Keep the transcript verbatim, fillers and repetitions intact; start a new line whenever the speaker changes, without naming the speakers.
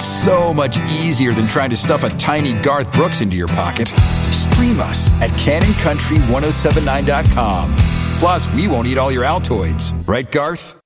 It's so much easier than trying to stuff a tiny Garth Brooks into your pocket. Stream us at Cannon Country ten seventy-nine dot com. Plus, we won't eat all your Altoids. Right, Garth?